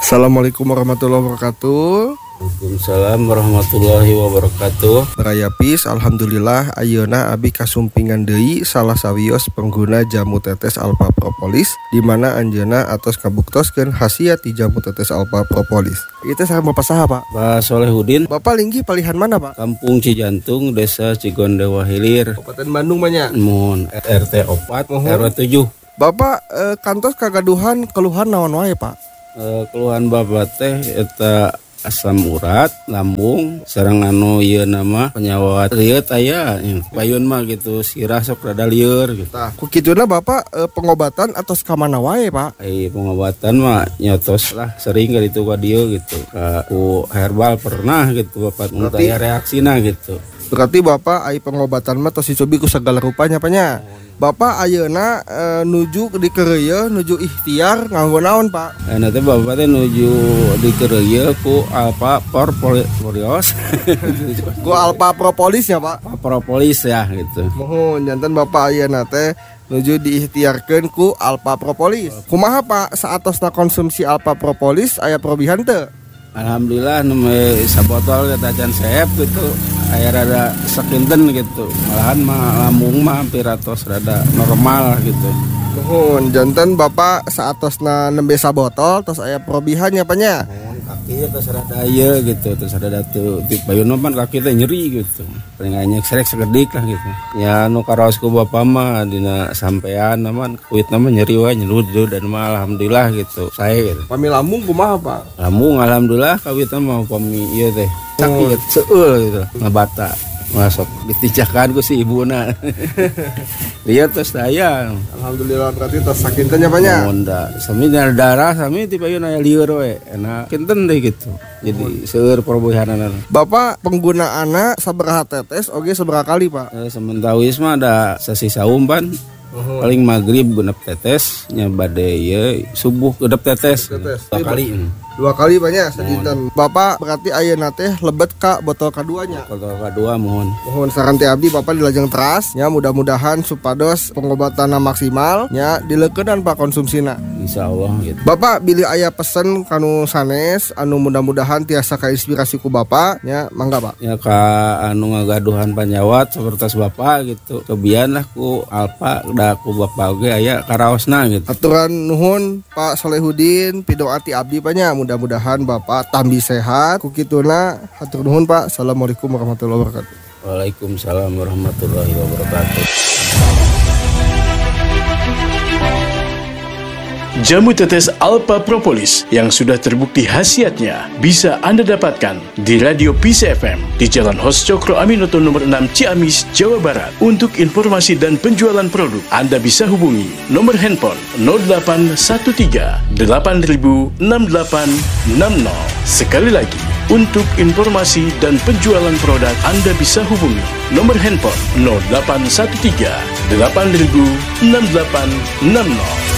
Assalamualaikum warahmatullahi wabarakatuh. Waalaikumsalam warahmatullahi wabarakatuh. Berayapis, alhamdulillah ayeuna abi kasumpingan deui salah sawios pengguna jamu tetes alpha propolis di mana anjeunna atos kabuktoskeun khasiat ti jamu tetes alpha propolis. Itu saya Bapak saha, Pak? Pak Solehudin, Bapak linggi palihan mana, Pak? Kampung Cijantung, Desa Cigondewa Hilir, Kabupaten Bandung banyak. Mun RT 4 RW 7. Bapak kantos kagaduhan keluhan naon wae, Pak? Keluhan bapak teh eta asam urat, lambung, sareng anu ieu nama penyawat rieut aya, payun mah gitu, sirah sok rada lieur gitu. Tah, ku kituna Bapak pengobatan atos ka mana wae, Pak? Pengobatan mah nyotos lah sering ka ditu ka dieu gitu. Ku herbal pernah gitu bapak mun aya reaksina gitu. Berarti Bapak ai pengobatan mah tos dicobi ku sagala rupanya panya. Bapak ayeuna nuju di kereuyeun nuju ikhtiar nganggo naon, Pak? Nanti bapak teh nuju di kereuyeun ku alpha propolis. Ku alpha propolis ya, Pak? Propolis ya gitu. Mohon janten Bapak ayeuna teh nuju diikhtiarkeun ku alpha propolis. Kumaha Pak saatosna konsumsi alpha propolis aya perubahan teu? Alhamdulillah nembe sabotol kata Can Sep gitu. Aya rada sakinten gitu. Malahan mah lambung mah hampir atos rada normal gitu. Mohon janten Bapak saatosna nembe sabotol tos aya perubahan nya panya. Kaki terus rada aya gitu, terus rada teu di payun mah kaki teh nyeri gitu. Paling anyek serek segedik lah gitu. Ya nu karaos ku bapa mah dina sampean naman kuit nama nyeri wae nyelud dan mah alhamdulillah gitu. Sae gitu. Pami lambung kumaha, Pak? Lambung alhamdulillah kawit mah pami ieu teh. Sakit seueur gitu, ngabata. Masuk ditijakan ku si ibuna. Lihat terus daya. Alhamdulillah berarti tos sakintenya banyak. Monda, sami darah sami ti payun aya lieur we. Enak kinten deh gitu. Jadi seueur perubahanan. Bapak penggunaanna sabaraha tetes oge sabaraha kali, Pak? Sementawis mah ada sasisa umpan. Paling maghrib genep tetes nya bade ieu subuh genep tetes. 2 kali. 2 kali banyak sedinten. Bapak berarti ayeuna teh lebet ka botol kaduanya. Botol kadua mohon. Mohon saran ti abdi Bapak dilajeng teras nya mudah-mudahan supados pengobatanna maksimal nya dileukeunnan Pak konsumsina. Insyaallah gitu. Bapak bilih aya pesen kanu sanes anu mudah-mudahan tiasa kainspirasi ku Bapak nya mangga, Pak. Ya ka anu ngagaduhan panjawat sapertos Bapak gitu. Kebian lah ku alpa da ku Bapak oge aya karaosna gitu. Aturan nuhun Pak Solehudin pidoati abdi panya mudah-mudahan Bapak tambi sehat. Kukituna hatur nuhun, Pak. Assalamualaikum warahmatullahi wabarakatuh. Waalaikumsalam warahmatullahi wabarakatuh. Jamu tetes alpha propolis yang sudah terbukti khasiatnya bisa Anda dapatkan di Radio Peace FM di Jalan Hos Cokro Aminoto nomor 6 Ciamis, Jawa Barat. Untuk informasi dan penjualan produk Anda bisa hubungi nomor handphone 0813 8000 6860. Sekali lagi, untuk informasi dan penjualan produk Anda bisa hubungi nomor handphone 0813 8000 6860.